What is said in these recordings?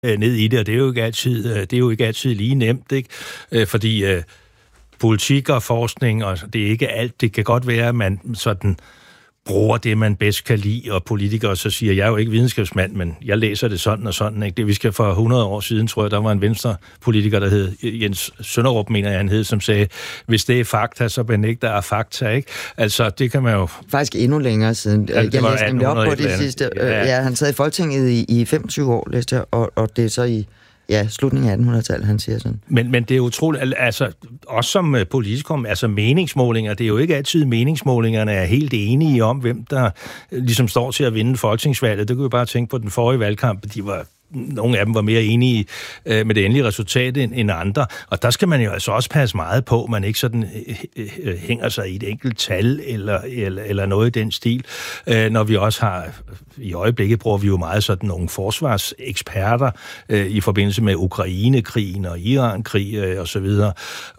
ned i det, og det er jo ikke altid lige nemt, ikke? Fordi politik og forskning, og det er ikke alt. Det kan godt være, at man sådan bruger det, man bedst kan lide, og politikere så siger, jeg er jo ikke videnskabsmand, men jeg læser det sådan og sådan. Ikke? Det, vi skal for 100 år siden, tror jeg, der var en venstrepolitiker, der hed Jens Sønderup, mener jeg, han hed, som sagde, hvis det er fakta, så benægter er fakta, ikke? Altså, det kan man jo... Faktisk endnu længere siden. Jeg læste nemlig op på det sidste. Ja, han sad i Folketinget i 25 år, læste jeg, og det er så i... Ja, slutningen af 1800-tallet, han siger sådan. Men det er utroligt, altså også som politikum, altså meningsmålinger, det er jo ikke altid meningsmålingerne er helt enige om, hvem der ligesom står til at vinde folketingsvalget. Det kunne vi bare tænke på den forrige valgkamp, nogle af dem var mere enige med det endelige resultat end andre, og der skal man jo altså også passe meget på, man ikke sådan hænger sig i et enkelt tal eller noget i den stil. Når vi også har, i øjeblikket bruger vi jo meget sådan nogle forsvarseksperter i forbindelse med Ukraine-krigen og Iran-krig og så videre,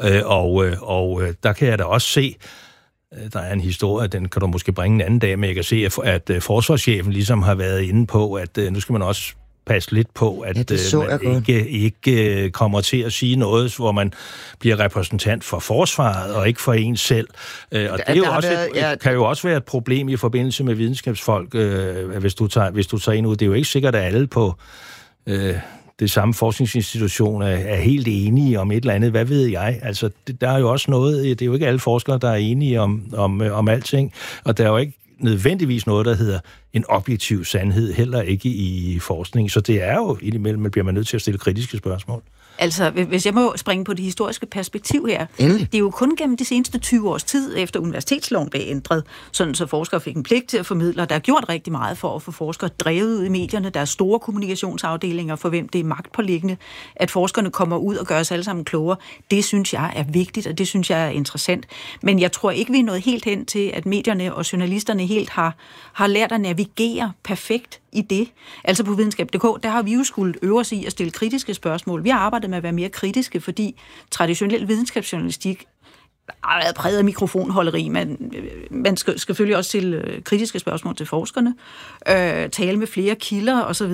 og der kan jeg da også se, der er en historie, den kan du måske bringe en anden dag, men jeg kan se, at forsvarschefen ligesom har været inde på, at nu skal man også passe lidt på, at man ikke kommer til at sige noget, hvor man bliver repræsentant for forsvaret, og ikke for en selv. Og det er jo også kan jo også være et problem i forbindelse med videnskabsfolk, hvis du tager en ud. Det er jo ikke sikkert, at alle på det samme forskningsinstitution er helt enige om et eller andet. Hvad ved jeg? Altså, der er jo også noget, det er jo ikke alle forskere, der er enige om alting, og der er jo ikke nødvendigvis noget, der hedder en objektiv sandhed, heller ikke i forskning. Så det er jo indimellem, bliver man nødt til at stille kritiske spørgsmål. Altså, hvis jeg må springe på det historiske perspektiv her. Det er jo kun gennem de seneste 20 års tid, efter universitetsloven blev ændret, sådan så forskere fik en pligt til at formidle, og der er gjort rigtig meget for at få forskere drevet ud i medierne. Der er store kommunikationsafdelinger, for hvem det er magtpåliggende, at forskerne kommer ud og gør os alle sammen klogere. Det synes jeg er vigtigt, og det synes jeg er interessant. Men jeg tror ikke, vi er nået helt hen til, at medierne og journalisterne helt har lært at navigere perfekt i det. Altså på videnskab.dk, der har vi jo skulle øve os i at stille kritiske spørgsmål. Vi har arbejdet med at være mere kritiske, fordi traditionel videnskabsjournalistik har været præget af mikrofonholderi. Man skal selvfølgelig også stille kritiske spørgsmål til forskerne, tale med flere kilder osv.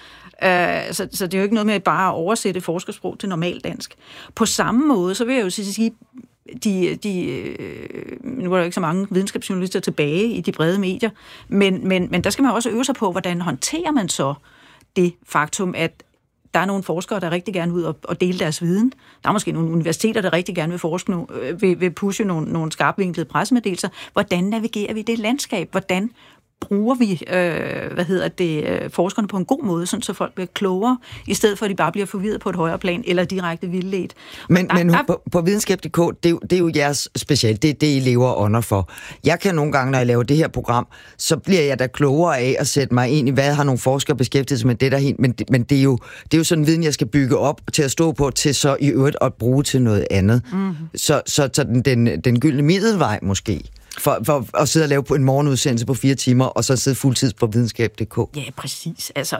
Så det er jo ikke noget med bare at oversætte forskersprog til normaldansk. På samme måde, så vil jeg jo sige, nu er der ikke så mange videnskabsjournalister tilbage i de brede medier, men der skal man også øve sig på, hvordan håndterer man så det faktum, at der er nogle forskere, der rigtig gerne vil ud og dele deres viden. Der er måske nogle universiteter, der rigtig gerne vil pushe nogle skarpvinklede pressemeddelelser. Hvordan navigerer vi det landskab? Hvordan bruger vi forskerne på en god måde, sådan så folk bliver klogere, i stedet for at de bare bliver forvirret på et højere plan, eller direkte vildledt. Men på videnskab.dk, det er jo jeres specielt, det er det, I lever under for. Jeg kan nogle gange, når jeg laver det her program, så bliver jeg da klogere af at sætte mig ind i, hvad har nogle forskere beskæftiget sig med det derhen, men det er jo sådan en viden, jeg skal bygge op til at stå på, til så i øvrigt at bruge til noget andet. Mm-hmm. Så den gyldne middelvej måske. For at sidde og lave på en morgenudsendelse på 4 timer, og så sidde fuldtids på videnskab.dk. Ja, præcis. Altså,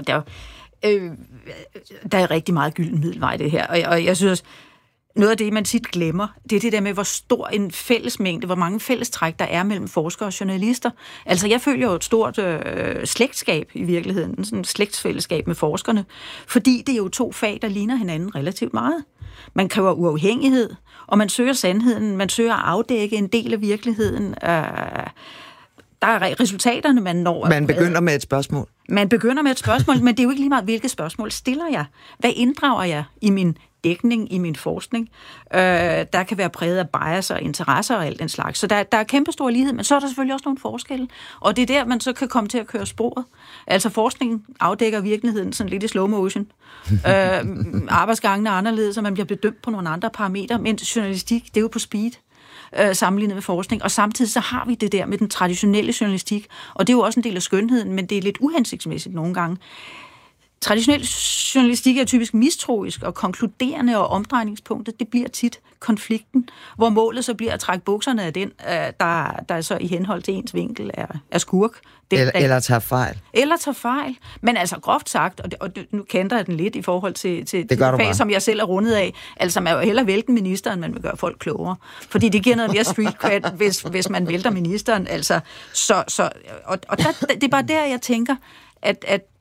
der er rigtig meget gylden middelvej det her, og jeg synes, noget af det, man tit glemmer, det er det der med, hvor stor en fællesmængde, hvor mange fællestræk der er mellem forskere og journalister. Altså, jeg følger jo et stort slægtskab i virkeligheden, sådan et slægtsfællesskab med forskerne, fordi det er jo 2 fag, der ligner hinanden relativt meget. Man kræver uafhængighed, og man søger sandheden, man søger at afdække en del af virkeligheden. Der er resultaterne, man når. Man begynder med et spørgsmål. Man begynder med et spørgsmål, men det er jo ikke lige meget, hvilke spørgsmål stiller jeg. Hvad inddrager jeg i min dækning, i min forskning? Der kan være præget af bias og interesser og alt den slags. Så der er kæmpe stor lighed, men så er der selvfølgelig også nogle forskelle. Og det er der, man så kan komme til at køre sporet. Altså forskningen afdækker virkeligheden sådan lidt i slow motion. Arbejdsgangene er anderledes, og man bliver bedømt på nogle andre parametre, mens journalistik, det er jo på speed sammenlignet med forskning, og samtidig så har vi det der med den traditionelle journalistik, og det er jo også en del af skønheden, men det er lidt uhensigtsmæssigt nogle gange. Traditionel journalistik er typisk mistroisk og konkluderende, og omdrejningspunktet, det bliver tit konflikten, hvor målet så bliver at trække bukserne af den, der så i henhold til ens vinkel er skurk. Eller tager fejl. Eller tager fejl. Men altså groft sagt, og nu kender jeg den lidt i forhold til det fag, som jeg selv er rundet af, altså man er jo hellere vælte ministeren, man vil gøre folk klogere. Fordi det giver noget mere street cred, hvis man vælter ministeren. Altså, og det er bare der, jeg tænker, at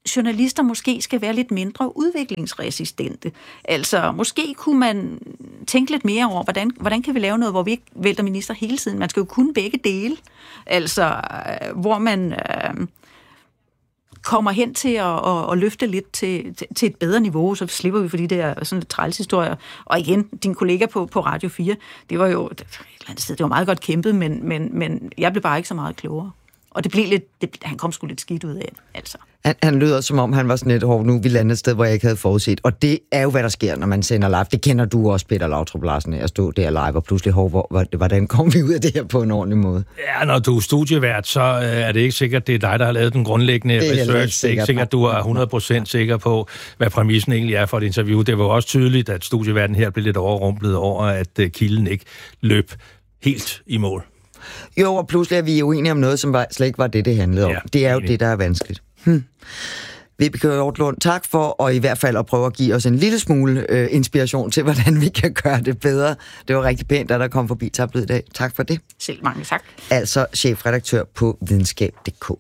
journalister måske skal være lidt mindre udviklingsresistente. Altså, måske kunne man tænke lidt mere over, hvordan kan vi lave noget, hvor vi ikke vælter minister hele tiden? Man skal jo kunne begge dele. Altså, hvor man kommer hen til at løfte lidt til et bedre niveau, så slipper vi for de der sådan trælshistorier. Og igen, din kollega på Radio 4, det var jo et eller andet sted, det var meget godt kæmpet, men jeg blev bare ikke så meget klogere. Og det blev lidt, han kom sgu lidt skidt ud af, altså. Han lyder som om, han var sådan lidt nu vi landede et sted, hvor jeg ikke havde forudset. Og det er jo, hvad der sker, når man sender live. Det kender du også, Peter Lautrup Larsen, at stå der live, og pludselig, hvordan kom vi ud af det her på en ordentlig måde? Ja, når du er studievært, så er det ikke sikkert, det er dig, der har lavet den grundlæggende research. Det er ikke sikkert, du er 100% sikker på, hvad præmissen egentlig er for et interview. Det var også tydeligt, at studieverden her blev lidt overrumplet over, at kilden ikke løb helt i mål. Jo, og pludselig er vi uenige om noget, som slet ikke var det handlede om. Ja, det er jo det, der er vanskeligt. Vibeke Hjortlund, tak for og i hvert fald at prøve at give os en lille smule inspiration til, hvordan vi kan gøre det bedre. Det var rigtig pænt, at der kom forbi Tabloid i dag. Tak for det. Selv mange tak. Altså chefredaktør på videnskab.dk.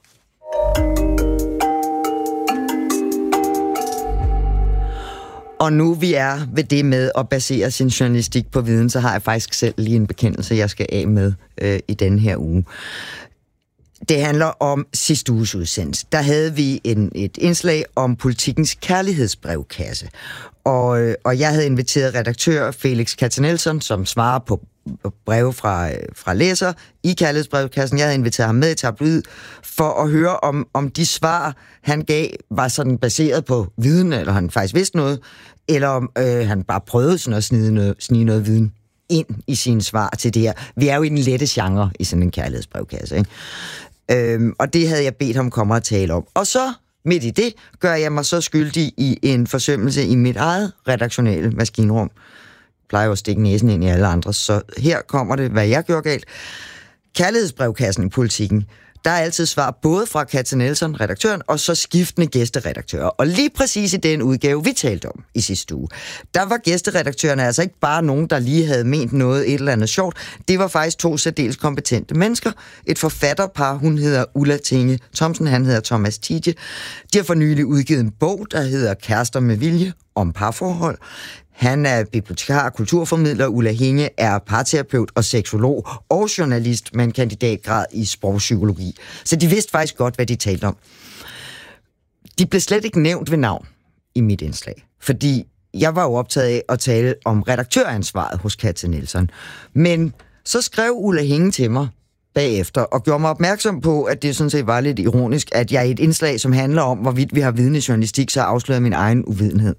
Og nu vi er ved det med at basere sin journalistik på viden, så har jeg faktisk selv lige en bekendelse, jeg skal af med i denne her uge. Det handler om sidste uges udsendelse. Der havde vi et indslag om Politikens kærlighedsbrevkasse. Og jeg havde inviteret redaktør Felix Katzenelson, som svarer på breve fra læser i kærlighedsbrevkassen. Jeg havde inviteret ham med i Tabloid for at høre, om de svar, han gav, var sådan baseret på viden, eller han faktisk vidste noget, eller om han bare prøvede sådan at snige noget viden ind i sine svar til det her. Vi er jo i den lette genre i sådan en kærlighedsbrevkasse, ikke? Og det havde jeg bedt ham komme og tale om. Og så, midt i det, gør jeg mig så skyldig i en forsømmelse i mit eget redaktionelle maskinrum. Jeg plejer jo at stikke næsen ind i alle andre, så her kommer det, hvad jeg gjorde galt. Kærlighedsbrevkassen i Politikken. Der er altid svar både fra Katzenelson, redaktøren, og så skiftende gæsteredaktører. Og lige præcis i den udgave, vi talte om i sidste uge, der var gæsteredaktørerne altså ikke bare nogen, der lige havde ment noget et eller andet sjovt. Det var faktisk 2 særdeles kompetente mennesker. Et forfatterpar, hun hedder Ulla Tinge Thomsen, han hedder Thomas Tidje. De har for nylig udgivet en bog, der hedder Kærester med vilje, om parforhold. Han er bibliotekar og kulturformidler. Ulla Hinge er parterapeut og seksolog og journalist med en kandidatgrad i sprogpsykologi. Så de vidste faktisk godt, hvad de talte om. De blev slet ikke nævnt ved navn i mit indslag, fordi jeg var jo optaget af at tale om redaktøransvaret hos Katzenelson. Men så skrev Ulla Hinge til mig bagefter og gjorde mig opmærksom på, at det sådan set var lidt ironisk, at jeg i et indslag, som handler om, hvorvidt vi har viden i journalistik, så afslører min egen uvidenhed.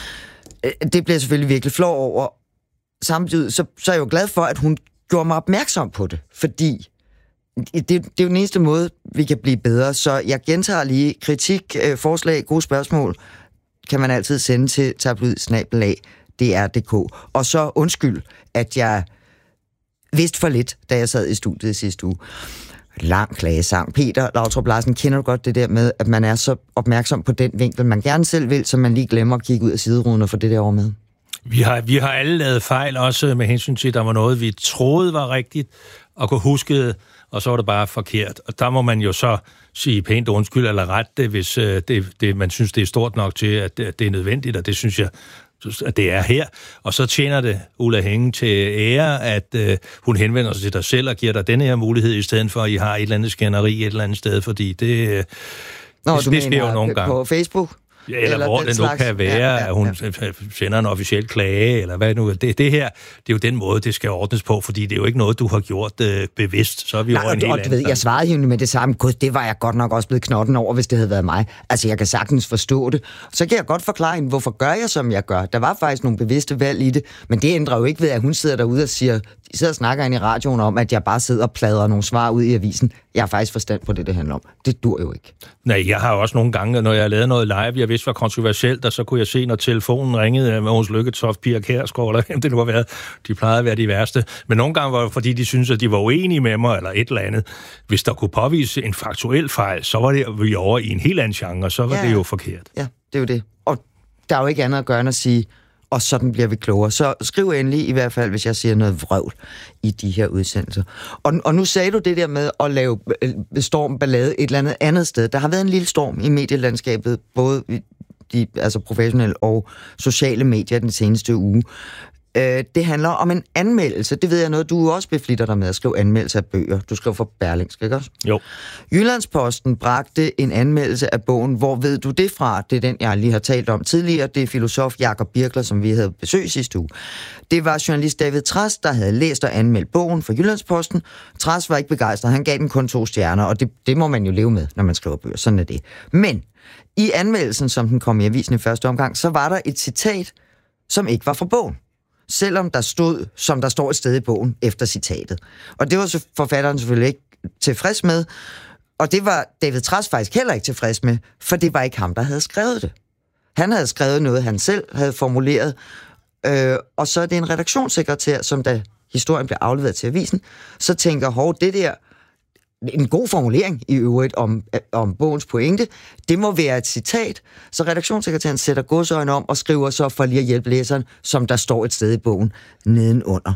Det bliver jeg selvfølgelig virkelig flov over. Samtidig så er jeg jo glad for, at hun gjorde mig opmærksom på det, fordi det er jo den eneste måde, vi kan blive bedre. Så jeg gentager lige kritik, forslag, gode spørgsmål, kan man altid sende til tabloid@dr.dk. Og så undskyld, at jeg vidste for lidt, da jeg sad i studiet sidste uge. Lang klagesang. Peter Lautrup Larsen, kender du godt det der med, at man er så opmærksom på den vinkel, man gerne selv vil, så man lige glemmer at kigge ud af sideruden og få det der over med? Vi har alle lavet fejl, også med hensyn til, at der var noget, vi troede var rigtigt, og kunne huske det, og så var det bare forkert. Og der må man jo så sige pænt undskyld eller ret det, hvis man synes, det er stort nok til, at det er nødvendigt, og det synes jeg, at det er her. Og så tjener det Ulla Hinge til ære, at hun henvender sig til dig selv og giver dig denne her mulighed, i stedet for, at I har et eller andet skænderi et eller andet sted, fordi det sker jo nogle gange. På Facebook? Ja, eller hvor det nu kan være, at hun sender en officiel klage, eller hvad nu. Det her, det er jo den måde, det skal ordnes på, fordi det er jo ikke noget, du har gjort bevidst. Så er vi over en helt anden. Jeg svarede hende med det samme. Gud, det var jeg godt nok også blevet knotten over, hvis det havde været mig. Altså, jeg kan sagtens forstå det. Så kan jeg godt forklare hende, hvorfor gør jeg, som jeg gør. Der var faktisk nogle bevidste valg i det, men det ændrer jo ikke ved, at hun sidder derude og siger, de sidder og snakker ind i radioen om, at jeg bare sidder og pladrer nogle svar ud i avisen. Jeg har faktisk forstand på det handler om. Det dur jo ikke. Nej, jeg har også nogle gange, når jeg har lavet noget live, jeg vidste var kontroversielt, og så kunne jeg se, når telefonen ringede med Mogens Lykketoft, Pia Kjærsgaard, eller hvem det nu har været. De plejede at være de værste. Men nogle gange var det, fordi de syntes, at de var uenige med mig, eller et eller andet. Hvis der kunne påvise en faktuel fejl, så var det vi over i en helt anden genre, så var det jo forkert. Ja, det er jo det. Og der er jo ikke andet at gøre end at sige, og sådan bliver vi klogere. Så skriv endelig i hvert fald, hvis jeg siger noget vrøvl i de her udsendelser. Og nu sagde du det der med at lave stormballade et eller andet sted. Der har været en lille storm i medielandskabet, både altså professionelle og sociale medier den seneste uge. Det handler om en anmeldelse. Det ved jeg noget, du også beflitter dig med at skrive anmeldelser af bøger. Du skriver for Berlingske, ikke også? Jo. Jyllandsposten bragte en anmeldelse af bogen. Hvor ved du det fra? Det er den, jeg lige har talt om tidligere. Det er filosof Jakob Birkler, som vi havde besøg sidste uge. Det var journalist David Trads, der havde læst og anmeldt bogen for Jyllandsposten. Trads var ikke begejstret. Han gav den kun 2 stjerner, og det må man jo leve med, når man skriver bøger. Sådan er det. Men i anmeldelsen, som den kom i avisen i første omgang, så var der et citat, som ikke var fra bogen. Selvom der stod, som der står et sted i bogen, efter citatet. Og det var forfatteren selvfølgelig ikke tilfreds med, og det var David Trads faktisk heller ikke tilfreds med, for det var ikke ham, der havde skrevet det. Han havde skrevet noget, han selv havde formuleret, og så er det en redaktionssekretær, som da historien blev afleveret til avisen, så tænker, det der, en god formulering i øvrigt om bogens pointe, det må være et citat, så redaktionssekretæren sætter godsøjne om og skriver så for lige at hjælpe læseren, som der står et sted i bogen nedenunder.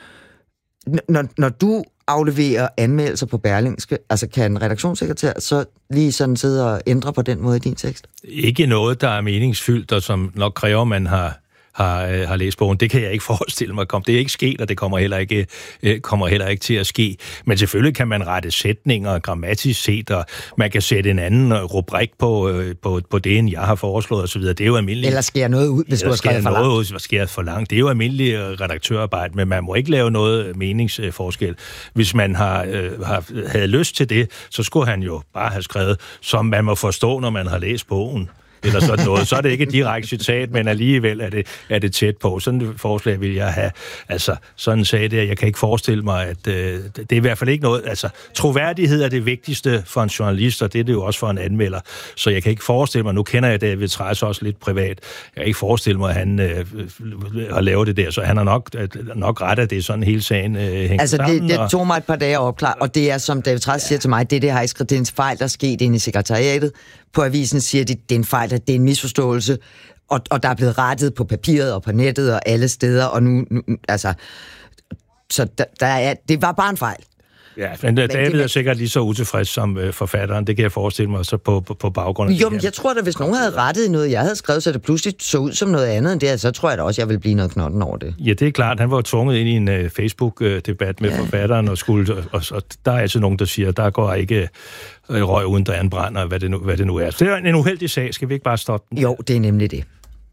Når du afleverer anmeldelser på Berlingske, altså kan en redaktionssekretær så lige sådan sidde og ændre på den måde i din tekst? Ikke noget, der er meningsfyldt, og som nok kræver, man har læst bogen. Det kan jeg ikke forestille mig. Det er ikke sket, og det kommer heller ikke til at ske. Men selvfølgelig kan man rette sætninger grammatisk set, og man kan sætte en anden rubrik på det, end jeg har foreslået osv. Det er jo almindeligt. Eller skære noget ud, hvis du har skrevet for langt. Eller skære for langt. Det er jo almindelig redaktørarbejde, men man må ikke lave noget meningsforskel. Hvis man havde lyst til det, så skulle han jo bare have skrevet, som man må forstå, når man har læst bogen. Eller sådan noget. Så er det ikke et direkte citat, men alligevel er det tæt på. Sådan et forslag vil jeg have. Altså, sådan sagde det, jeg kan ikke forestille mig, at det er i hvert fald ikke noget. Altså, troværdighed er det vigtigste for en journalist, og det er det jo også for en anmelder. Så jeg kan ikke forestille mig, nu kender jeg David Trads også lidt privat, jeg kan ikke forestille mig, at han har lavet det der, så han har nok ret, at det er sådan hele sagen hænger sammen. Det tog mig et par dage at opklare, og det er, som David Trads siger til mig, det har ikke skrevet, det er en fejl, der er sket inde i sekretariatet. På avisen siger de, det er en fejl, det er en misforståelse, og der er blevet rettet på papiret og på nettet og alle steder, og nu altså, så det var bare en fejl. Ja, men David er sikkert lige så utilfreds som forfatteren, det kan jeg forestille mig så på baggrund af det. Jo, men jeg tror da, hvis nogen havde rettet noget, jeg havde skrevet, så det pludselig så ud som noget andet end det, så tror jeg da også, jeg ville blive noget knotten over det. Ja, det er klart. Han var tvunget ind i en Facebook-debat med forfatteren, og der er altså nogen, der siger, der går ikke røg uden der anbrænder, hvad det nu er. Så det er en uheldig sag. Skal vi ikke bare stoppe den? Jo, det er nemlig det.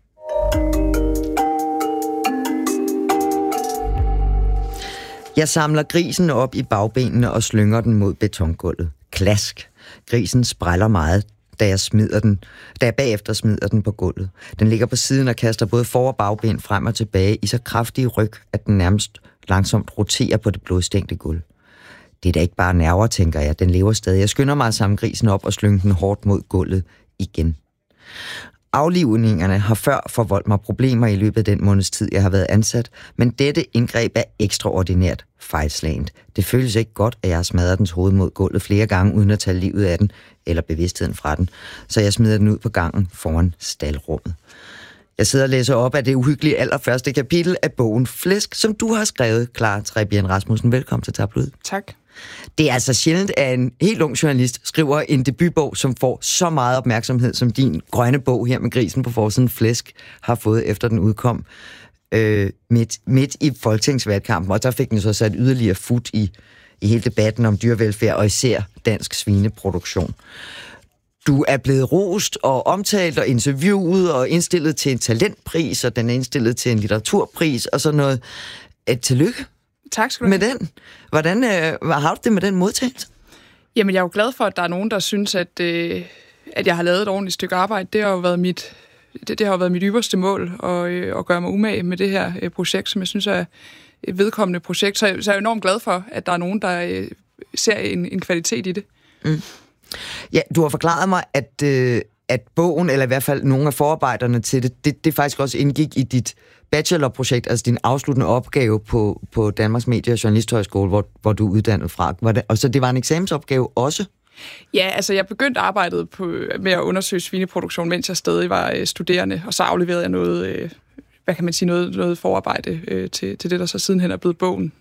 Jeg samler grisen op i bagbenene og slynger den mod betongulvet. Klask. Grisen spræller meget, da jeg bagefter smider den på gulvet. Den ligger på siden og kaster både for- og bagben frem og tilbage i så kraftige ryg, at den nærmest langsomt roterer på det blodstængte gulv. Det er da ikke bare nerver, tænker jeg. Den lever stadig. Jeg skynder mig at samle grisen op og slynge den hårdt mod gulvet igen. Aflivningerne har før forvoldt mig problemer i løbet af den måneds tid, jeg har været ansat, men dette indgreb er ekstraordinært fejlslagent. Det føles ikke godt, at jeg har smadret dens hoved mod gulvet flere gange, uden at tage livet af den, eller bevidstheden fra den, så jeg smider den ud på gangen foran staldrummet. Jeg sidder og læser op af det uhyggelige allerførste kapitel af bogen Flæsk, som du har skrevet, Clara Trebjerg Rasmussen. Velkommen til Tabloid. Tak. Det er altså sjældent, at en helt ung journalist skriver en debutbog, som får så meget opmærksomhed, som din grønne bog her med grisen på forsiden Flæsk har fået, efter den udkom midt i folketingsvalgkampen. Og der fik den så sat yderligere fut i hele debatten om dyrevelfærd, og især dansk svineproduktion. Du er blevet rost og omtalt og interviewet og indstillet til en talentpris, og den er indstillet til en litteraturpris og sådan noget. Tillykke. Tak skal du have. Med den. Hvordan har du det med den modtagelse? Jamen, jeg er jo glad for, at der er nogen, der synes, at jeg har lavet et ordentligt stykke arbejde. Det har jo været mit ypperste mål at gøre mig umage med det her projekt, som jeg synes er et vedkommende projekt. Så jeg er enormt glad for, at der er nogen, der ser en kvalitet i det. Mm. Ja, du har forklaret mig, at bogen, eller i hvert fald nogle af forarbejderne til det faktisk også indgik i dit bachelorprojekt, altså din afsluttende opgave på Danmarks Medie- og Journalisthøjskole, hvor du er uddannet fra. Og så det var en eksamensopgave også? Ja, altså jeg begyndte arbejdet med at undersøge svineproduktion, mens jeg stadig var studerende, og så afleverede jeg hvad kan man sige, noget forarbejde til det, der så sidenhen er blevet bogen.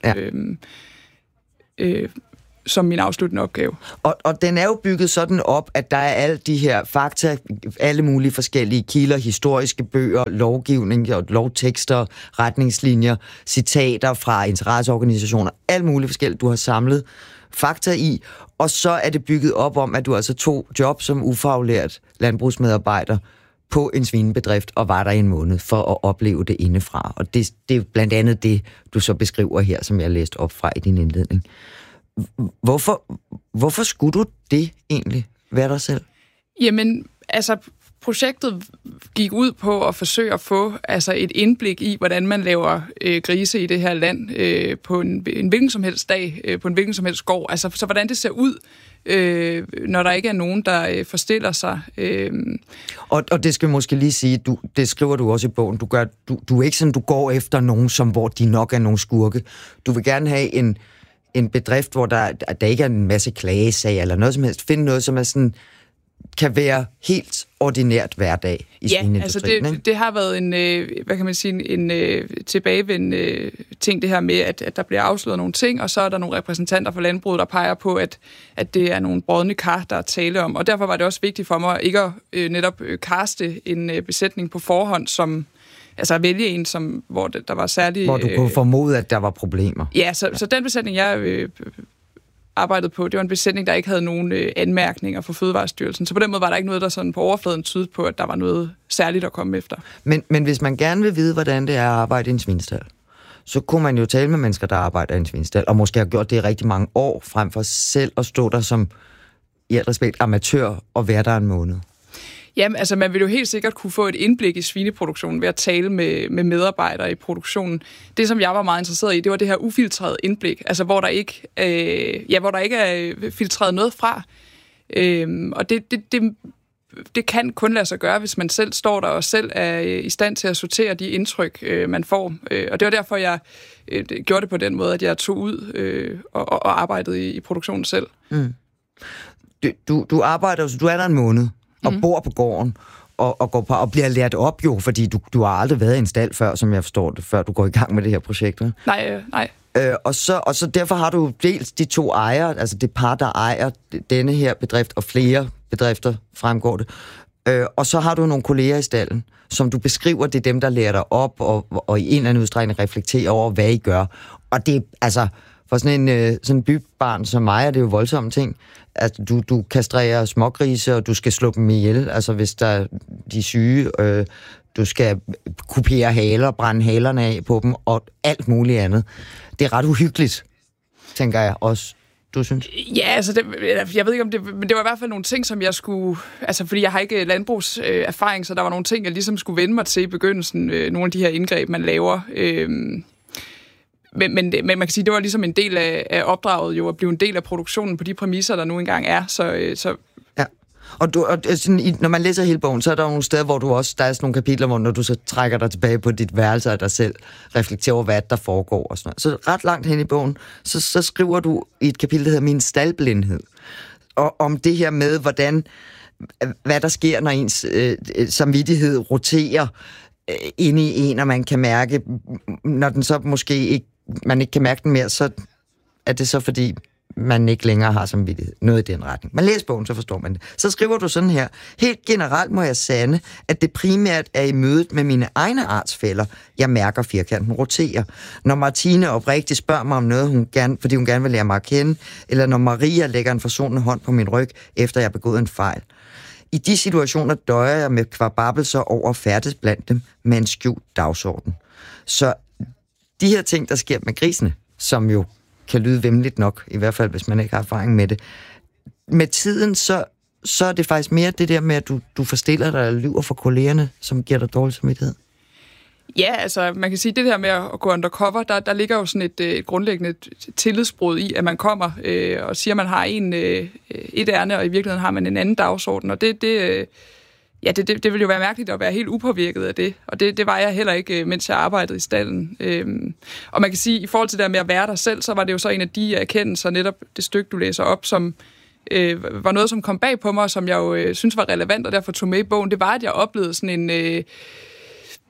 Ja. Som min afsluttende opgave. Og den er jo bygget sådan op, at der er alle de her fakta, alle mulige forskellige kilder, historiske bøger, lovgivning, lovtekster, retningslinjer, citater fra interesseorganisationer, alle mulige forskellige, du har samlet fakta i, og så er det bygget op om, at du altså tog job som ufaglært landbrugsmedarbejder på en svinebedrift og var der i en måned for at opleve det indefra. Og det er blandt andet det, du så beskriver her, som jeg læste op fra i din indledning. Hvorfor skulle du det egentlig være dig selv? Jamen, altså, projektet gik ud på at forsøge at få et indblik i, hvordan man laver grise i det her land på en hvilken som helst dag, på en hvilken som helst gård. Altså, så hvordan det ser ud, når der ikke er nogen, der forstiller sig. Og det skal vi måske lige sige, det skriver du også i bogen, du er ikke sådan, du går efter nogen, hvor de nok er nogle skurke. Du vil gerne have en bedrift, hvor der ikke er en masse klagesager eller noget som helst. Finde noget, som er sådan, kan være helt ordinært hverdag i svineindustrien. Altså det har været en, hvad kan man sige, en tilbagevendende ting, det her med, at der bliver afsløret nogle ting, og så er der nogle repræsentanter for landbruget, der peger på, at det er nogle brodne kar, der er tale om. Og derfor var det også vigtigt for mig ikke at netop kaste en besætning på forhånd, som altså at vælge en, hvor der var særlig... Hvor du kunne formode, at der var problemer. Ja, så den besætning, jeg arbejdede på, det var en besætning, der ikke havde nogen anmærkninger fra Fødevarestyrelsen. Så på den måde var der ikke noget, der sådan på overfladen tydede på, at der var noget særligt at komme efter. Men hvis man gerne vil vide, hvordan det er at arbejde i en svinestald, så kunne man jo tale med mennesker, der arbejder i en svinestald, og måske har gjort det i rigtig mange år, frem for selv at stå der som, i alt respekt, amatør og være der en måned. Jamen, altså man vil jo helt sikkert kunne få et indblik i svineproduktionen ved at tale med medarbejdere i produktionen. Det, som jeg var meget interesseret i, det var det her ufiltrerede indblik, altså hvor der ikke er filtreret noget fra. Og det kan kun lade sig gøre, hvis man selv står der og selv er i stand til at sortere de indtryk, man får. Og det var derfor, jeg gjorde det på den måde, at jeg tog ud og arbejdede i produktionen selv. Mm. Du arbejder, så du er der en måned og bor på gården og går på og bliver lært op jo, fordi du har aldrig været i en stald før, som jeg forstår det, før du går i gang med det her projekt. Nej. Og så derfor har du dels de to ejere, altså det par, der ejer denne her bedrift, og flere bedrifter fremgår det. Og så har du nogle kolleger i stallen, som du beskriver, det er dem, der lærer dig op, og i en eller anden udstrækning reflekterer over, hvad I gør. Og det altså, for sådan en bybarn som mig, er det jo voldsomme ting. Altså, du kastrerer smågrise, og du skal slå dem ihjel, altså hvis de er syge. Du skal kupere haler, brænde halerne af på dem, og alt muligt andet. Det er ret uhyggeligt, tænker jeg også. Du synes? Ja, altså, jeg ved ikke om det, men det var i hvert fald nogle ting, som jeg skulle... Altså, fordi jeg har ikke landbrugserfaring, så der var nogle ting, jeg ligesom skulle vende mig til i begyndelsen. Nogle af de her indgreb, man laver. Men man kan sige, det var ligesom en del af opdraget jo, at blive en del af produktionen på de præmisser, der nu engang er. Så ja. Og når man læser hele bogen, så er der nogle steder, hvor der er sådan nogle kapitler, hvor når du så trækker dig tilbage på dit værelse af dig selv, reflekterer over, hvad der foregår og sådan noget. Så ret langt hen i bogen, så skriver du i et kapitel, der hedder Min staldblindhed, og om det her med, hvad der sker, når ens samvittighed roterer inde i en, og man kan mærke, når den så måske ikke, man ikke kan mærke den mere, så er det så fordi man ikke længere har samvittighed. Noget i den retning. Man læser bogen, så forstår man det. Så skriver du sådan her: helt generelt må jeg sande, at det primært er i mødet med mine egne artsfæller, jeg mærker firkanten rotere. Når Martine oprigtigt spørger mig om noget, fordi hun gerne vil lære mig at kende, eller når Maria lægger en forsonende hånd på min ryg, efter jeg har begået en fejl. I de situationer døjer jeg med kvababelser over færdes blandt dem med en skjult dagsorden. Så de her ting, der sker med grisene, som jo kan lyde væmmeligt nok, i hvert fald hvis man ikke har erfaring med det. Med tiden, så er det faktisk mere det der med, at du forstiller dig og lyver for kollegerne, som giver dig dårlig samvittighed. Ja, altså man kan sige, det der med at gå undercover, der ligger jo sådan et grundlæggende tillidsbrud i, at man kommer og siger, at man har et ærne, og i virkeligheden har man en anden dagsorden, og det ville jo være mærkeligt at være helt upåvirket af det, og det var jeg heller ikke, mens jeg arbejdede i stallen. Og man kan sige, i forhold til det der med at være der selv, så var det jo så en af de erkendelser, netop det stykke, du læser op, som var noget, som kom bag på mig, som jeg jo synes var relevant, og derfor tog med i bogen. Det var, at jeg oplevede sådan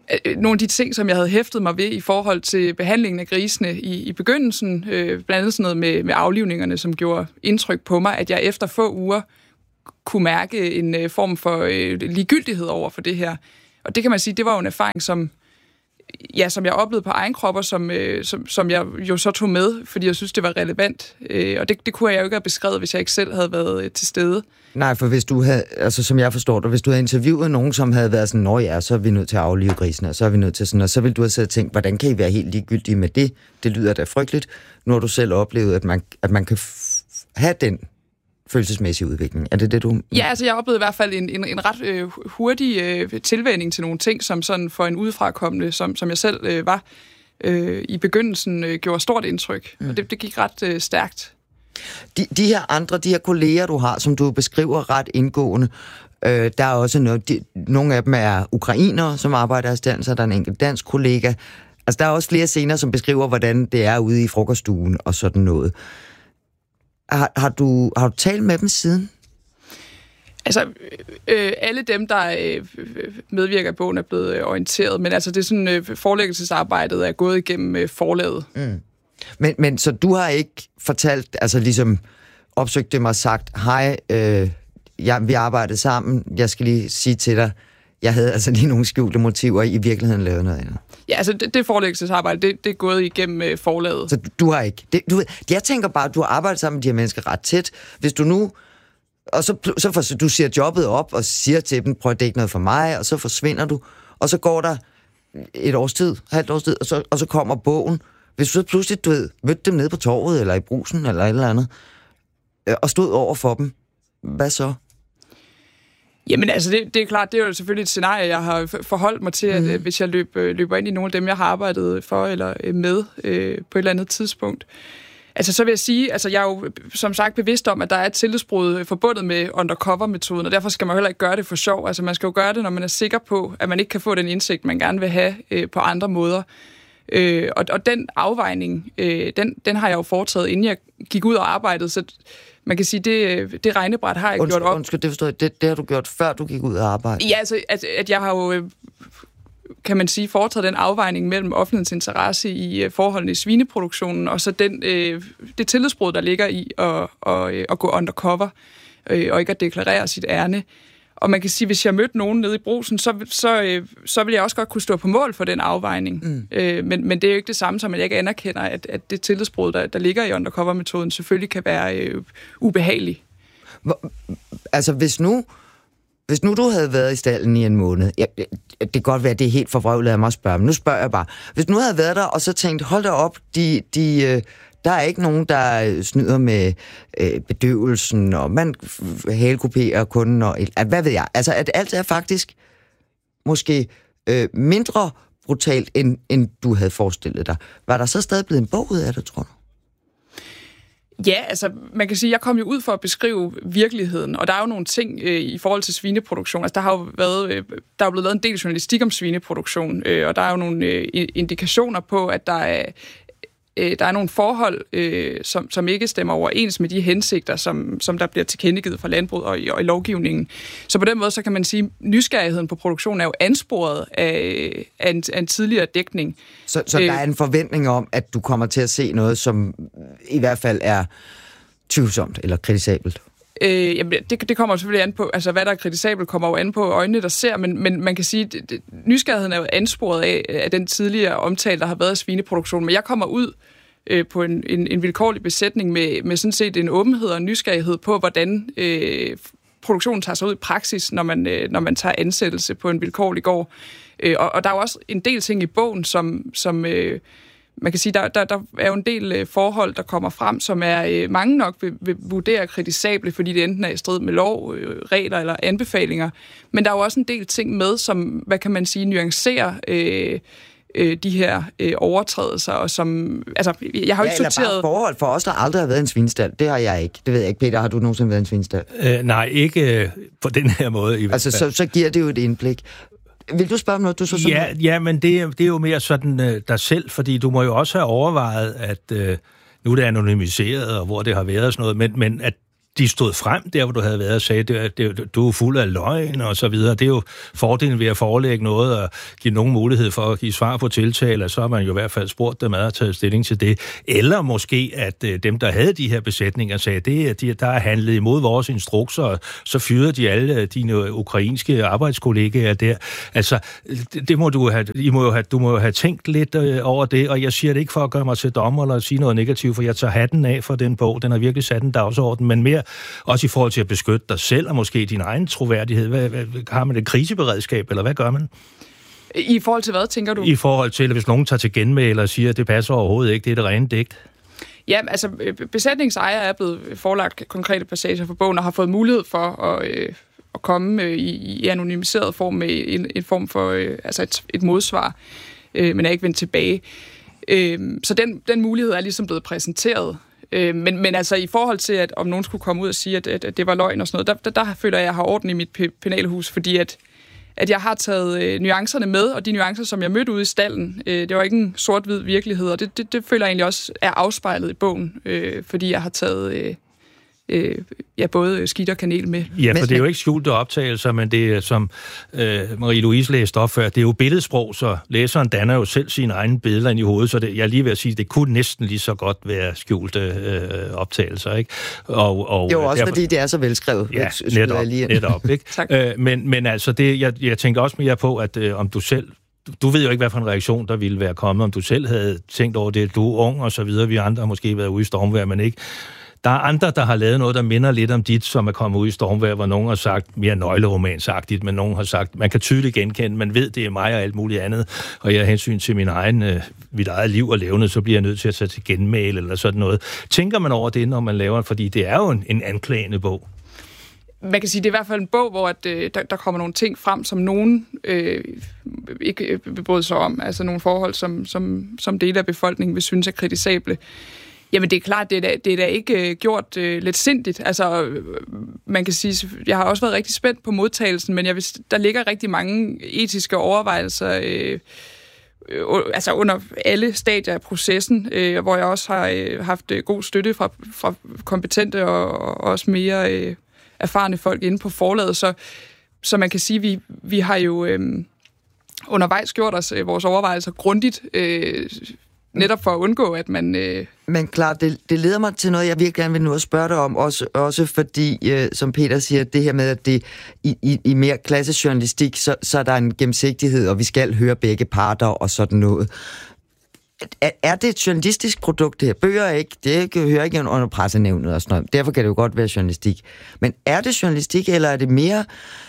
nogle af de ting, som jeg havde hæftet mig ved i forhold til behandlingen af grisene i begyndelsen, blandt andet sådan noget med aflivningerne, som gjorde indtryk på mig, at jeg efter få uger kunne mærke en form for ligegyldighed over for det her. Og det kan man sige, det var jo en erfaring, som jeg oplevede på egen krop, og som jeg jo så tog med, fordi jeg synes, det var relevant. Og det kunne jeg jo ikke have beskrevet, hvis jeg ikke selv havde været til stede. Nej, for hvis du havde, altså som jeg forstår det, hvis du havde interviewet nogen, som havde været sådan, nå ja, så er vi nødt til at aflive grisene, og så er vi nødt til sådan, og så ville du have siddet og tænkt, hvordan kan I være helt ligegyldige med det? Det lyder da frygteligt. Nu har du selv oplevet, at man kan have den følelsesmæssige udvikling. Er det du... Ja, altså jeg oplevede i hvert fald en ret hurtig tilvænning til nogle ting, som sådan for en udefrakommende, som jeg selv var i begyndelsen, gjorde stort indtryk. Og det gik ret stærkt. De her kolleger, du har, som du beskriver ret indgående, der er også nogle af dem er ukrainere, som arbejder i stand, så der er en enkelt dansk kollega. Altså der er også flere scener, som beskriver, hvordan det er ude i frokoststuen og sådan noget. Har du talt med dem siden? Altså, alle dem, der medvirker i bogen, er blevet orienteret, men altså det er sådan, forlæggelsesarbejdet er gået igennem forlaget. Mm. Men så du har ikke fortalt, altså ligesom opsøgt dem og sagt, hej, vi arbejdede sammen, jeg skal lige sige til dig, jeg havde altså lige nogle skjulte motiver, i virkeligheden lavet noget andet. Ja, altså det forlæggelsesarbejde, det er gået igennem forlaget. Så du har ikke... jeg tænker bare, at du har arbejdet sammen med de her mennesker ret tæt. Hvis du nu... Og så du siger jobbet op og siger til dem, prøv at dække noget for mig, og så forsvinder du. Og så går der et års tid, halvt års tid, og så kommer bogen. Hvis du så pludselig, mødte dem nede på torvet, eller i Brugsen, eller et eller andet, og stod over for dem, hvad så? Jamen altså, det er klart, det er jo selvfølgelig et scenarie, jeg har forholdt mig til, at hvis jeg løber ind i nogle af dem, jeg har arbejdet for eller med på et eller andet tidspunkt. Altså, så vil jeg sige, altså jeg er jo som sagt bevidst om, at der er et tillidsbrud forbundet med undercover-metoden, og derfor skal man heller ikke gøre det for sjov. Altså, man skal jo gøre det, når man er sikker på, at man ikke kan få den indsigt, man gerne vil have på andre måder. Og den afvejning, den har jeg jo foretaget, inden jeg gik ud og arbejdede, så man kan sige, det regnebræt har jeg gjort op. Undskyld, det forstår jeg. Det har du gjort, før du gik ud og arbejdede? Ja, altså, at jeg har jo, kan man sige, foretaget den afvejning mellem offentlighedens interesse i forholdene i svineproduktionen, og så det tillidsbrud, der ligger i at gå undercover, og ikke at deklarere sit ærne. Og man kan sige, hvis jeg mødte nogen nede i Brugsen, så vil jeg også godt kunne stå på mål for den afvejning. Men det er jo ikke det samme som, at jeg ikke anerkender, at det tillidsbrud, der ligger i undercover-metoden, selvfølgelig kan være ubehagelig. Altså, hvis nu du havde været i stalden i en måned, det kan godt være, at det er helt forvrøvlet af mig at spørge, men nu spørger jeg bare. Hvis du nu havde været der, og så tænkt, hold da op, der er ikke nogen, der snyder med bedøvelsen, og man halekuperer kunden, og hvad ved jeg. Altså, at alt er faktisk måske mindre brutalt, end du havde forestillet dig. Var der så stadig blevet en bog ud af det, tror du? Ja, altså man kan sige, at jeg kom jo ud for at beskrive virkeligheden, og der er jo nogle ting i forhold til svineproduktion. Altså der er blevet lavet en del journalistik om svineproduktion, og der er jo nogle indikationer på, at der er nogle forhold, som ikke stemmer overens med de hensigter, som der bliver tilkendegivet fra landbruget og i lovgivningen. Så på den måde, så kan man sige, at nysgerrigheden på produktionen er jo ansporet af en tidligere dækning. Så der er en forventning om, at du kommer til at se noget, som i hvert fald er tvivlsomt eller kritisabelt? Jamen, det kommer selvfølgelig an på, altså hvad der er kritisabelt, kommer jo an på øjnene, der ser, men man kan sige, at nysgerrigheden er jo ansporet af den tidligere omtale, der har været af svineproduktion. Men jeg kommer ud på en vilkårlig besætning med sådan set en åbenhed og en nysgerrighed på, hvordan produktionen tager sig ud i praksis, når man tager ansættelse på en vilkårlig gård. Og der er jo også en del ting i bogen, som man kan sige, der er jo en del forhold, der kommer frem, som er mange nok vil vurdere kritisable, fordi det enten er i strid med lov, regler eller anbefalinger. Men der er jo også en del ting med, som, hvad kan man sige, nuancerer de her overtrædelser, og som, altså, jeg har jo ikke sorteret... Eller bare forhold for os, der aldrig har været en svinestald. Det har jeg ikke. Det ved jeg ikke, Peter. Har du nogensinde været en svinestald? Nej, ikke på den her måde. Altså, så giver det jo et indblik. Vil du spørge om noget, du så sådan... Ja, men det er jo mere sådan dig selv, fordi du må jo også have overvejet, at nu er det anonymiseret, og hvor det har været og sådan noget, men at de stod frem der, hvor du havde været og sagde, du er fuld af løgn og så videre. Det er jo fordelen ved at forelægge noget og give nogen mulighed for at give svar på tiltale, så har man jo i hvert fald spurgt dem ad og taget stilling til det. Eller måske, at dem, der havde de her besætninger, sagde, der er handlet imod vores instrukser, og så fyrede de alle dine ukrainske arbejdskollegaer der. Altså, det må du må jo have tænkt lidt over det, og jeg siger det ikke for at gøre mig til dommer eller at sige noget negativt, for jeg tager hatten af for den bog. Den har virkelig sat en dagsorden, men mere også i forhold til at beskytte dig selv og måske din egen troværdighed. Har man et kriseberedskab, eller hvad gør man? I forhold til hvad, tænker du? I forhold til, hvis nogen tager til genmæle og siger, at det passer overhovedet ikke, det er det rene digt. Ja, altså besætningsejere er blevet forelagt konkrete passager for bogen og har fået mulighed for at komme i anonymiseret form med en form for et modsvar, men er ikke vendt tilbage. Så den mulighed er ligesom blevet præsenteret. Men altså i forhold til, at om nogen skulle komme ud og sige, at det var løgn og sådan noget, der føler jeg har orden i mit penalhus, fordi at jeg har taget nuancerne med, og de nuancer, som jeg mødte ude i stallen, det var ikke en sort-hvid virkelighed, og det føler jeg egentlig også er afspejlet i bogen, fordi jeg har taget både skidt og kanel med. Ja, for det er jo ikke skjulte optagelser, men det er, som Marie-Louise læste op før, det er jo billedsprog, så læseren danner jo selv sine egne billeder ind i hovedet, så jeg er lige ved at sige, det kunne næsten lige så godt være skjulte optagelser, ikke? Og jo, også derfor, fordi det er så velskrevet. Ja, netop ikke? Men altså, jeg tænker også mere på, at om du selv du ved jo ikke, hvad for en reaktion der ville være kommet, om du selv havde tænkt over det, du er ung og så videre, vi andre har måske været ude i stormvejr, men ikke. Der er andre, der har lavet noget, der minder lidt om dit, som er kommet ud i stormvejr, hvor nogen har sagt mere nøgleromansagtigt, men nogen har sagt, man kan tydeligt genkende, man ved, det er mig og alt muligt andet, og jeg har hensyn til mit eget liv og levende, så bliver jeg nødt til at tage til genmæle eller sådan noget. Tænker man over det, når man laver, fordi det er jo en anklagende bog? Man kan sige, det er i hvert fald en bog, hvor der kommer nogle ting frem, som nogen ikke bebryder sig om, altså nogle forhold, som dele af befolkningen vil synes er kritisable. Jamen det er klart, det er da ikke gjort lidt sindigt. Altså man kan sige, jeg har også været rigtig spændt på modtagelsen, men der ligger rigtig mange etiske overvejelser altså under alle stadier af processen, hvor jeg også har haft god støtte fra kompetente og også mere erfarne folk inde på forlaget. Så man kan sige, vi har jo undervejs gjort os vores overvejelser grundigt, netop for at undgå, at man... Men klart, det leder mig til noget, jeg virkelig gerne vil nu at spørge dig om, også fordi, som Peter siger, det her med, at det i mere klassejournalistik, så er der en gennemsigtighed, og vi skal høre begge parter og sådan noget. Er det et journalistisk produkt, det her? Bøger er ikke, det hører ikke under pressenævnet og sådan noget. Derfor kan det jo godt være journalistik. Men er det journalistik, eller er det mere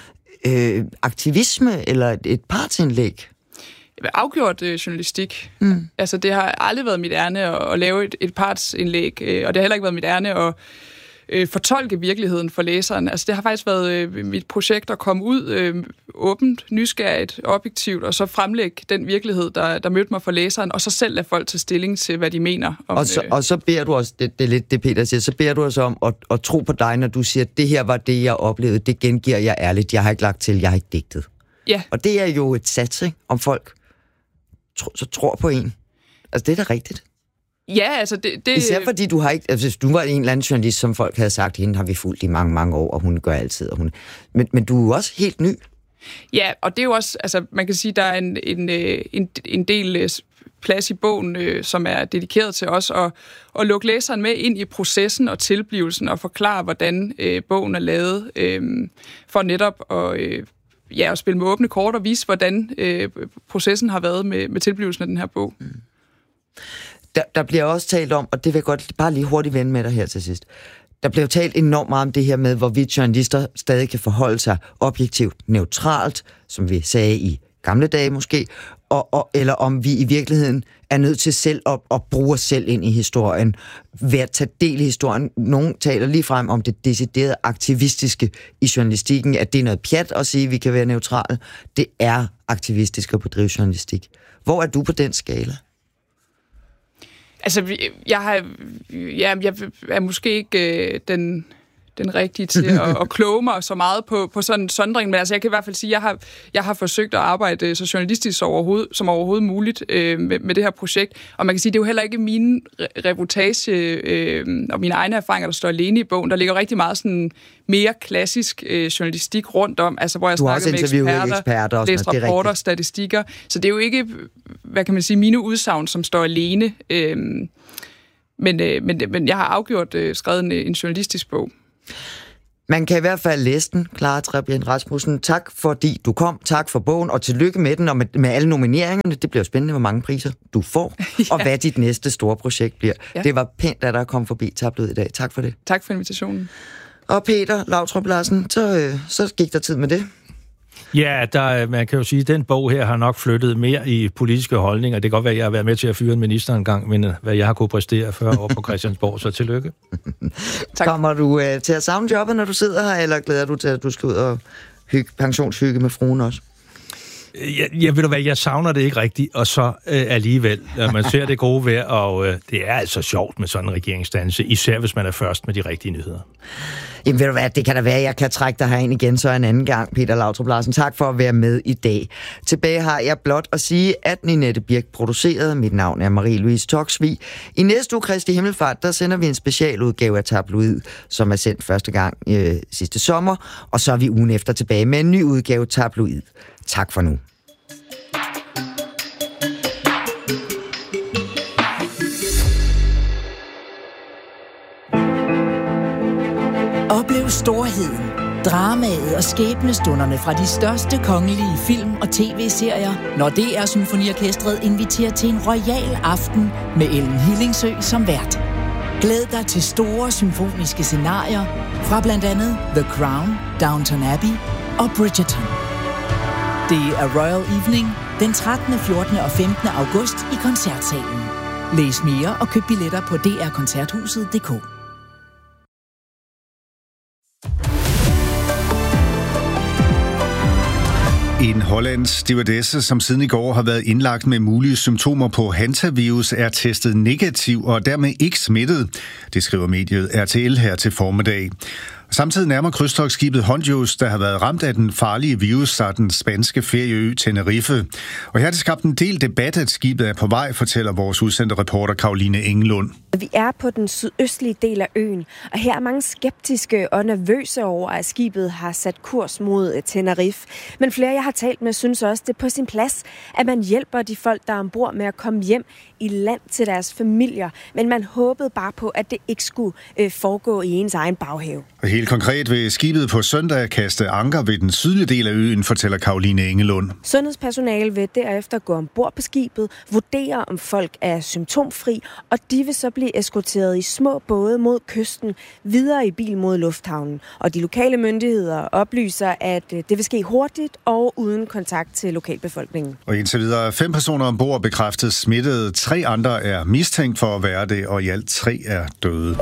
aktivisme, eller et partsindlæg? Afgjort journalistik. Altså, det har aldrig været mit ærne at lave et partsindlæg, og det har heller ikke været mit ærne at fortolke virkeligheden for læseren. Altså, det har faktisk været mit projekt at komme ud åbent, nysgerrigt, objektivt, og så fremlægge den virkelighed, der mødte mig for læseren, og så selv lade folk tage stilling til, hvad de mener. Og så beder du også, det er lidt det Peter siger, så beder du også om at tro på dig, når du siger, at det her var det, jeg oplevede, det gengiver jeg ærligt, jeg har ikke lagt til, jeg har ikke digtet. Ja. Og det er jo et sats, ikke? Om folk så tror på en. Altså, det er da rigtigt. Ja, altså det... Især fordi du har ikke... Altså, hvis du var en eller anden journalist, som folk havde sagt, hende har vi fulgt i mange, mange år, og hun gør altid, og hun... Men du er jo også helt ny. Ja, og det er jo også... Altså, man kan sige, der er en del plads i bogen, som er dedikeret til os, at lukke læseren med ind i processen og tilblivelsen, og forklare, hvordan bogen er lavet, for netop at spille med åbne kort og vise, hvordan processen har været med tilblivelsen af den her bog. Der bliver også talt om, og det vil jeg godt bare lige hurtigt vende med dig her til sidst. Der bliver jo talt enormt meget om det her med, hvorvidt journalister stadig kan forholde sig objektivt neutralt, som vi sagde i gamle dage måske, eller om vi i virkeligheden er nødt til selv at bruge os selv ind i historien, ved at tage del i historien. Nogen taler lige frem om det deciderede aktivistiske i journalistikken, at det er noget pjat at sige, at vi kan være neutrale. Det er aktivistisk at bedrive journalistik. Hvor er du på den skala? Altså, jeg er måske ikke den rigtige til at kloge mig så meget på sådan en sondring. Men altså, jeg kan i hvert fald sige, at jeg har forsøgt at arbejde så journalistisk som overhovedet muligt med det her projekt. Og man kan sige, at det er jo heller ikke min reportage og mine egne erfaringer, der står alene i bogen. Der ligger rigtig meget sådan mere klassisk journalistik rundt om, altså hvor jeg snakker med eksperter læst rapporter, statistikker. Så det er jo ikke, hvad kan man sige, mine udsagn, som står alene. Men jeg har afgjort skrevet en journalistisk bog. Man kan i hvert fald læse den, Clara Trebjerg Rasmussen. Tak fordi du kom, tak for bogen, og tillykke med den og med alle nomineringerne. Det bliver spændende, hvor mange priser du får, og hvad dit næste store projekt bliver. Ja. Det var pænt, at der kom forbi Tabloid i dag. Tak for det. Tak for invitationen. Og Peter Lautrup Larsen, så gik der tid med det. Ja, man kan jo sige, at den bog her har nok flyttet mere i politiske holdninger. Det kan godt være, at jeg har været med til at fyre en minister en gang, men hvad jeg har kunnet præstere før over på Christiansborg, så tillykke. Tak. Kommer du til at savne jobbet, når du sidder her, eller glæder du til, at du skal ud og pensionshygge med fruen også? Jeg ved du hvad, jeg savner det ikke rigtigt, og så alligevel, man ser det gode vejr, og det er altså sjovt med sådan en regeringsdannelse, især hvis man er først med de rigtige nyheder. Jamen ved du hvad, det kan da være, at jeg kan trække dig herind igen så en anden gang, Peter Lautrup Larsen. Tak for at være med i dag. Tilbage har jeg blot at sige, at Ninette Birk producerede. Mit navn er Marie-Louise Toksvig. I næste uge, Kristi Himmelfart, der sender vi en specialudgave af Tabloid, som er sendt første gang sidste sommer, og så er vi ugen efter tilbage med en ny udgave Tabloid. Tak for nu. Oplev storheden, dramaet og skæbnestunderne fra de største kongelige film- og tv-serier, når DR Symfoniorkestret inviterer til en royal aften med Ellen Hillingsø som vært. Glæd dig til store symfoniske scenarier fra blandt andet The Crown, Downton Abbey og Bridgerton. Det er Royal Evening den 13., 14. og 15. august i Koncertsalen. Læs mere og køb billetter på drkoncerthuset.dk. En hollandsk stewardesse, som siden i går har været indlagt med mulige symptomer på hantavirus, er testet negativ og dermed ikke smittet. Det skriver mediet RTL her til formiddag. Samtidig nærmer krydstogtskibet Hondius, der har været ramt af den farlige virus, sig den spanske ferieø Tenerife. Og her er det skabt en del debat, at skibet er på vej, fortæller vores udsendte reporter Caroline Engelund. Vi er på den sydøstlige del af øen, og her er mange skeptiske og nervøse over, at skibet har sat kurs mod Tenerife. Men flere, jeg har talt med, synes også, det er på sin plads, at man hjælper de folk, der er ombord med at komme hjem i land til deres familier. Men man håbede bare på, at det ikke skulle foregå i ens egen baghave. Helt konkret vil skibet på søndag kaste anker ved den sydlige del af øen, fortæller Caroline Engelund. Sundhedspersonale vil derefter gå ombord på skibet, vurdere om folk er symptomfri, og de vil så blive eskorteret i små både mod kysten, videre i bil mod lufthavnen. Og de lokale myndigheder oplyser, at det vil ske hurtigt og uden kontakt til lokalbefolkningen. Og indtil videre 5 personer ombord bekræftet smittede, 3 andre er mistænkt for at være det, og i alt 3 er døde.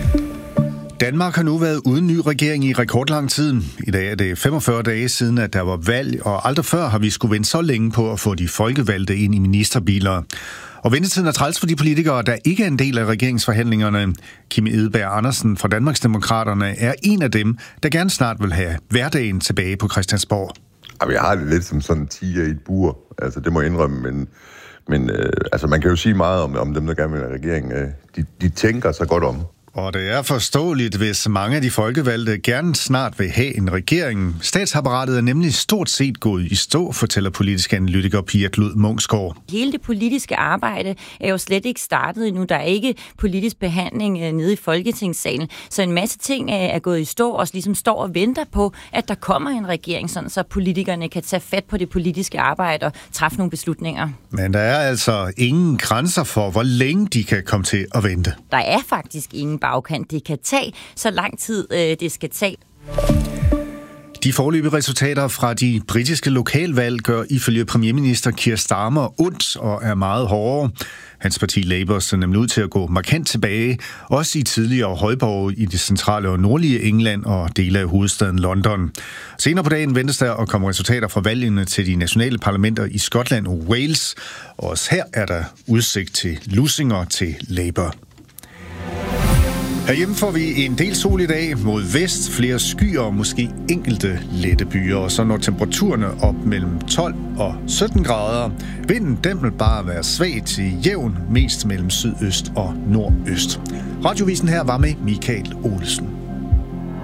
Danmark har nu været uden ny regering i rekordlang tid. I dag er det 45 dage siden, at der var valg, og aldrig før har vi skulle vente så længe på at få de folkevalgte ind i ministerbiler. Og ventetiden er træls for de politikere, der ikke er en del af regeringsforhandlingerne. Kim Edberg Andersen fra Danmarksdemokraterne er en af dem, der gerne snart vil have hverdagen tilbage på Christiansborg. Jamen, jeg har det lidt som sådan en tiger i et bur. Altså, det må jeg indrømme, men altså, man kan jo sige meget om dem, der gerne vil have regeringen. De tænker sig godt om. Og det er forståeligt, hvis mange af de folkevalgte gerne snart vil have en regering. Statsapparatet er nemlig stort set gået i stå, fortæller politisk analytiker Pia Klud Munksgaard. Hele det politiske arbejde er jo slet ikke startet endnu. Der er ikke politisk behandling nede i Folketingssalen. Så en masse ting er gået i stå og ligesom står og venter på, at der kommer en regering, sådan så politikerne kan tage fat på det politiske arbejde og træffe nogle beslutninger. Men der er altså ingen grænser for, hvor længe de kan komme til at vente. Der er faktisk ingen bagkant. Det kan tage så lang tid, det skal tage. De foreløbige resultater fra de britiske lokalvalg gør ifølge premierminister Keir Starmer ondt og er meget hårdere. Hans parti Labour ser nemlig ud til at gå markant tilbage, også i tidligere højborge i det centrale og nordlige England og dele af hovedstaden London. Senere på dagen ventes der at komme resultater fra valgene til de nationale parlamenter i Skotland og Wales. Også her er der udsigt til lussinger til Labour. Herhjemme får vi en del sol i dag, mod vest flere skyer og måske enkelte lette byer, og så når temperaturerne op mellem 12 og 17 grader. Vinden den vil bare være svag til jævn, mest mellem sydøst og nordøst. Radiovisen her var med Michael Olsen.